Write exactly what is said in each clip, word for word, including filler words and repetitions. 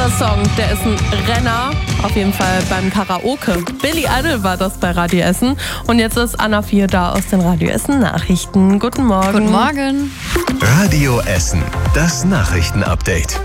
Dieser Song, der ist ein Renner, auf jeden Fall beim Karaoke. Billy Idol war das bei Radio Essen. Und jetzt ist Anna vier da aus den Radio Essen Nachrichten. Guten Morgen. Guten Morgen. Radio Essen, das Nachrichtenupdate.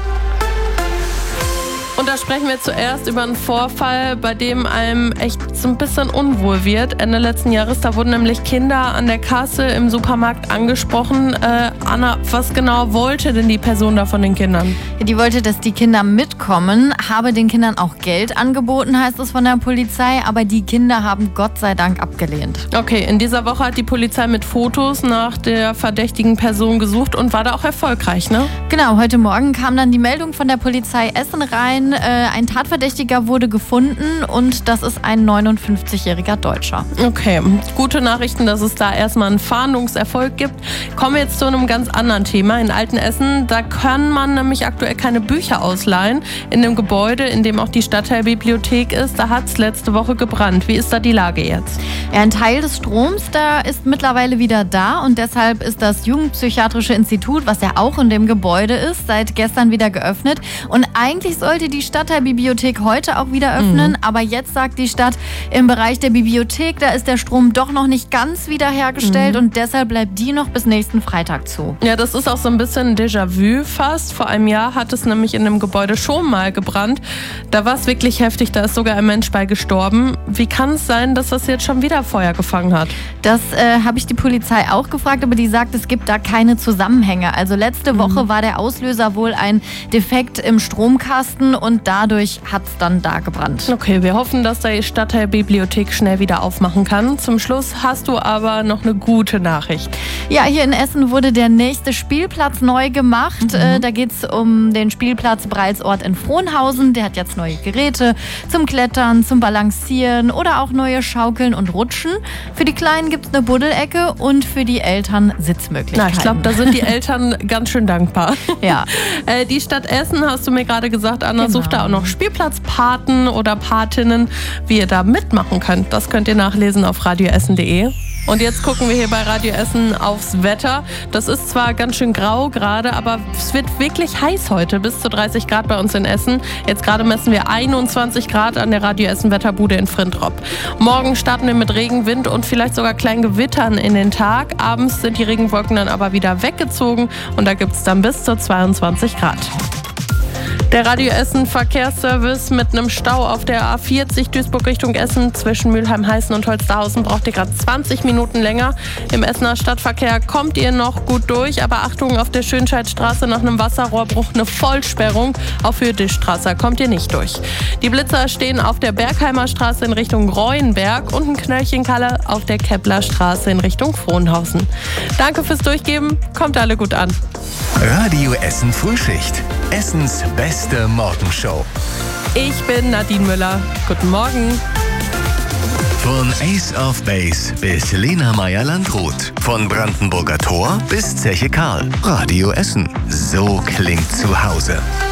Und da sprechen wir zuerst über einen Vorfall, bei dem einem echt so ein bisschen unwohl wird. Ende letzten Jahres, da wurden nämlich Kinder an der Kasse im Supermarkt angesprochen. Äh, Anna, was genau wollte denn die Person da von den Kindern? Die wollte, dass die Kinder mitkommen, habe den Kindern auch Geld angeboten, heißt es von der Polizei, aber die Kinder haben Gott sei Dank abgelehnt. Okay, in dieser Woche hat die Polizei mit Fotos nach der verdächtigen Person gesucht und war da auch erfolgreich, ne? Genau, heute Morgen kam dann die Meldung von der Polizei Essen rein. Ein Tatverdächtiger wurde gefunden und das ist ein neunundfünfzigjähriger Deutscher. Okay, gute Nachrichten, dass es da erstmal einen Fahndungserfolg gibt. Kommen wir jetzt zu einem ganz anderen Thema. In Altenessen, da kann man nämlich aktuell keine Bücher ausleihen. In dem Gebäude, in dem auch die Stadtteilbibliothek ist, da hat es letzte Woche gebrannt. Wie ist da die Lage jetzt? Ja, ein Teil des Stroms, da ist mittlerweile wieder da und deshalb ist das Jugendpsychiatrische Institut, was ja auch in dem Gebäude ist, seit gestern wieder geöffnet. Und eigentlich sollte die Stadtteilbibliothek heute auch wieder öffnen, mhm. aber jetzt sagt die Stadt, im Bereich der Bibliothek, da ist der Strom doch noch nicht ganz wiederhergestellt mhm. und deshalb bleibt die noch bis nächsten Freitag zu. Ja, das ist auch so ein bisschen Déjà-vu fast. Vor einem Jahr hat es nämlich in dem Gebäude schon mal gebrannt. Da war es wirklich heftig, da ist sogar ein Mensch bei gestorben. Wie kann es sein, dass das jetzt schon wieder Feuer gefangen hat? Das äh, habe ich die Polizei auch gefragt, aber die sagt, es gibt da keine Zusammenhänge. Also letzte mhm. Woche war der Auslöser wohl ein Defekt im Stromkasten und dadurch hat es dann da gebrannt. Okay, wir hoffen, dass die Stadtteilbibliothek schnell wieder aufmachen kann. Zum Schluss hast du aber noch eine gute Nachricht. Ja, hier in Essen wurde der nächste Spielplatz neu gemacht. Mhm. Äh, da geht es um den Spielplatz Breilsort in Frohnhausen. Der hat jetzt neue Geräte zum Klettern, zum Balancieren oder auch neue Schaukeln und Rutschen. Für die Kleinen gibt es eine Buddelecke und für die Eltern Sitzmöglichkeiten. Na, ich glaube, da sind die Eltern ganz schön dankbar. Ja. Äh, die Stadt Essen, hast du mir gerade gesagt, Anna, genau. sucht da auch noch Spielplatzpaten oder Patinnen, wie ihr da mitmachen könnt. Das könnt ihr nachlesen auf radio essen punkt de. Und jetzt gucken wir hier bei Radio Essen aufs Wetter. Das ist zwar ganz schön grau gerade, aber es wird wirklich heiß heute, bis zu dreißig Grad bei uns in Essen. Jetzt gerade messen wir einundzwanzig Grad an der Radio Essen Wetterbude in Frintrop. Morgen starten wir mit Regen, Wind und vielleicht sogar kleinen Gewittern in den Tag. Abends sind die Regenwolken dann aber wieder weggezogen und da gibt es dann bis zu zweiundzwanzig Grad. Der Radio Essen Verkehrsservice mit einem Stau auf der A vierzig Duisburg Richtung Essen zwischen Mülheim-Heißen und Holsterhausen braucht ihr gerade zwanzig Minuten länger. Im Essener Stadtverkehr kommt ihr noch gut durch, aber Achtung, auf der Schönscheidstraße nach einem Wasserrohrbruch eine Vollsperrung. Auch für die Straße kommt ihr nicht durch. Die Blitzer stehen auf der Bergheimer Straße in Richtung Reuenberg und ein Knöllchenkalle auf der Kepler Straße in Richtung Frohnhausen. Danke fürs Durchgeben, kommt alle gut an. Radio Essen Frühschicht. Essens beste Morgenshow. Ich bin Nadine Müller. Guten Morgen. Von Ace of Base bis Lena Meyer-Landrut. Von Brandenburger Tor bis Zeche Karl. Radio Essen. So klingt zu Hause.